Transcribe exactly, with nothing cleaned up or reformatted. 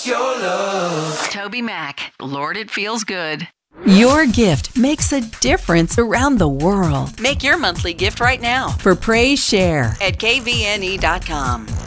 It's your love. Toby Mac, Lord, it feels good. Your gift makes a difference around the world. Make your monthly gift right now for Praise Share at K V N E dot com.